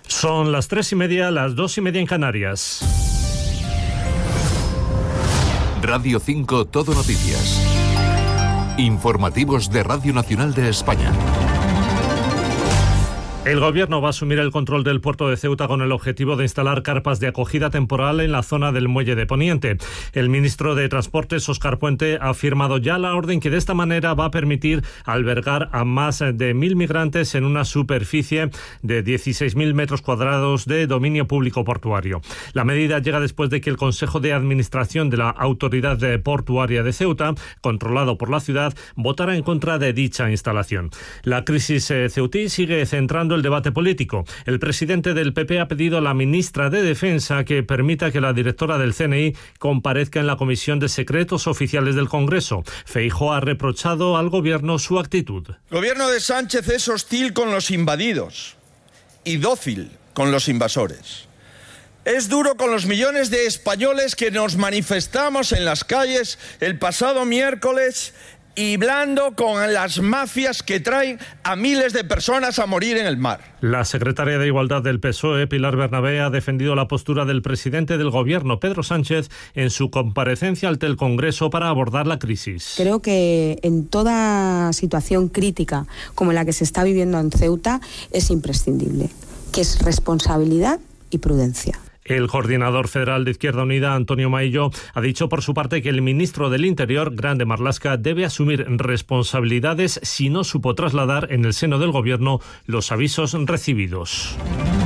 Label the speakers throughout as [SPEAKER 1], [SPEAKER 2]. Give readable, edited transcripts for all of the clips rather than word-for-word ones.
[SPEAKER 1] Son las 3:30, las 2:30 en Canarias.
[SPEAKER 2] Radio 5 Todo Noticias. Informativos de Radio Nacional de España.
[SPEAKER 1] El Gobierno va a asumir el control del puerto de Ceuta con el objetivo de instalar carpas de acogida temporal en la zona del muelle de Poniente. El ministro de Transportes, Óscar Puente, ha firmado ya la orden que de esta manera va a permitir albergar a más de 1.000 migrantes en una superficie de 16.000 metros cuadrados de dominio público portuario. La medida llega después de que el Consejo de Administración de la Autoridad Portuaria de Ceuta, controlado por la ciudad, votara en contra de dicha instalación. La crisis ceutí sigue centrando el debate político. El presidente del PP ha pedido a la ministra de Defensa que permita que la directora del CNI comparezca en la Comisión de Secretos Oficiales del Congreso. Feijóo ha reprochado al gobierno su actitud.
[SPEAKER 3] El gobierno de Sánchez es hostil con los invadidos y dócil con los invasores. Es duro con los millones de españoles que nos manifestamos en las calles el pasado miércoles y blando con las mafias que traen a miles de personas a morir en el mar.
[SPEAKER 1] La secretaria de Igualdad del PSOE, Pilar Bernabé, ha defendido la postura del presidente del Gobierno, Pedro Sánchez, en su comparecencia ante el Congreso para abordar la crisis.
[SPEAKER 4] Creo que en toda situación crítica como la que se está viviendo en Ceuta es imprescindible, que es responsabilidad y prudencia.
[SPEAKER 1] El coordinador federal de Izquierda Unida, Antonio Maillo, ha dicho por su parte que el ministro del Interior, Grande Marlaska, debe asumir responsabilidades si no supo trasladar en el seno del Gobierno los avisos recibidos.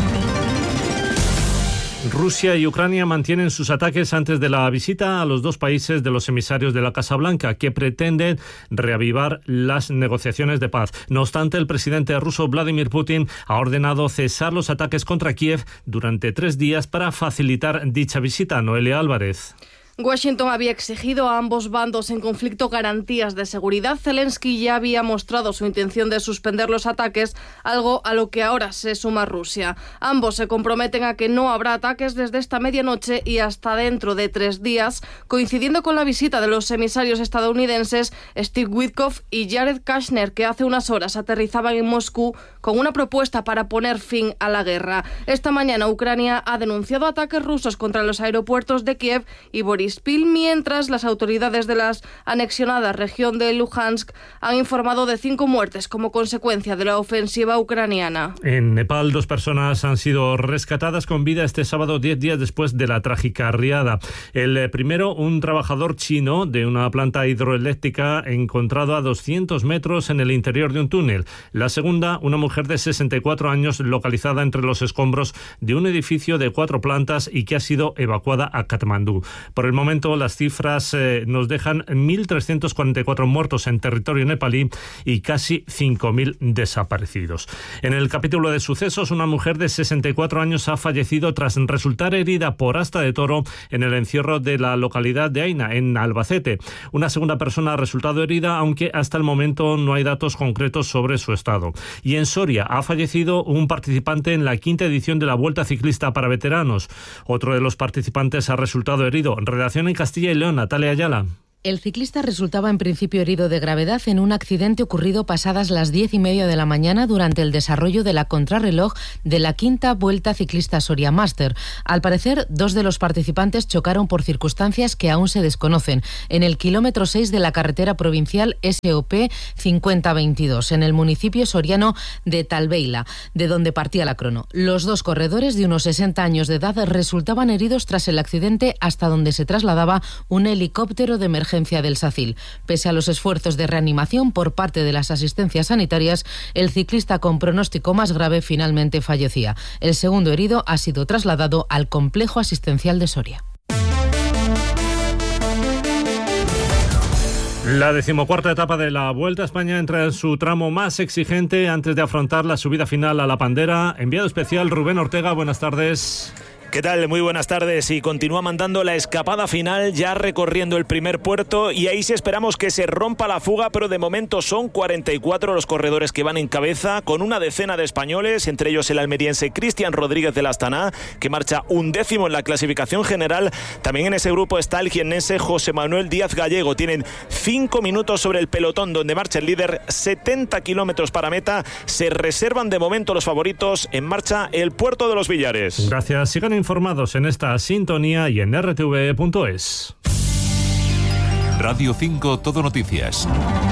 [SPEAKER 1] Rusia y Ucrania mantienen sus ataques antes de la visita a los dos países de los emisarios de la Casa Blanca, que pretenden reavivar las negociaciones de paz. No obstante, el presidente ruso Vladimir Putin ha ordenado cesar los ataques contra Kiev durante 3 días para facilitar dicha visita. Noelia Álvarez.
[SPEAKER 5] Washington había exigido a ambos bandos en conflicto garantías de seguridad. Zelensky ya había mostrado su intención de suspender los ataques, algo a lo que ahora se suma Rusia. Ambos se comprometen a que no habrá ataques desde esta medianoche y hasta dentro de 3 días, coincidiendo con la visita de los emisarios estadounidenses Steve Witkoff y Jared Kushner, que hace unas horas aterrizaban en Moscú con una propuesta para poner fin a la guerra. Esta mañana Ucrania ha denunciado ataques rusos contra los aeropuertos de Kiev y Boryspil, mientras las autoridades de la anexionada región de Luhansk han informado de 5 muertes como consecuencia de la ofensiva ucraniana.
[SPEAKER 1] En Nepal, 2 personas han sido rescatadas con vida este sábado, 10 días después de la trágica riada. El primero, un trabajador chino de una planta hidroeléctrica encontrado a 200 metros en el interior de un túnel. La segunda, una mujer de 64 años localizada entre los escombros de un edificio de 4 plantas y que ha sido evacuada a Katmandú. Por el momento, las cifras nos dejan 1.344 muertos en territorio nepalí y casi 5.000 desaparecidos. En el capítulo de sucesos, una mujer de 64 años ha fallecido tras resultar herida por asta de toro en el encierro de la localidad de Aina, en Albacete. Una segunda persona ha resultado herida, aunque hasta el momento no hay datos concretos sobre su estado. Y en Soria ha fallecido un participante en la 5ª edición de la Vuelta Ciclista para Veteranos. Otro de los participantes ha resultado herido. Redacción en Castilla y León, Natalia Ayala.
[SPEAKER 6] El ciclista resultaba en principio herido de gravedad en un accidente ocurrido pasadas las 10:30 de la mañana durante el desarrollo de la contrarreloj de la 5ª Vuelta Ciclista Soria Master. Al parecer, 2 de los participantes chocaron por circunstancias que aún se desconocen en el kilómetro 6 de la carretera provincial SOP 5022, en el municipio soriano de Talbeila, de donde partía la crono. Los 2 corredores de unos 60 años de edad resultaban heridos tras el accidente, hasta donde se trasladaba un helicóptero de emergencia del SACIL. Pese a los esfuerzos de reanimación por parte de las asistencias sanitarias, el ciclista con pronóstico más grave finalmente fallecía. El segundo herido ha sido trasladado al complejo asistencial de Soria.
[SPEAKER 1] La 14ª etapa de la Vuelta a España entra en su tramo más exigente antes de afrontar la subida final a la Pandera. Enviado especial Rubén Ortega, buenas tardes.
[SPEAKER 7] ¿Qué tal? Muy buenas tardes. Y continúa mandando la escapada final, ya recorriendo el primer puerto, y ahí sí esperamos que se rompa la fuga, pero de momento son 44 los corredores que van en cabeza, con una decena de españoles, entre ellos el almeriense Cristian Rodríguez del Astana, que marcha 11º en la clasificación general. También en ese grupo está el jiennense José Manuel Díaz Gallego. Tienen 5 minutos sobre el pelotón donde marcha el líder, 70 kilómetros para meta. Se reservan de momento los favoritos. En marcha el Puerto de los Villares.
[SPEAKER 1] Gracias. Sigan informados en esta sintonía y en rtv.es.
[SPEAKER 2] Radio 5 Todo Noticias.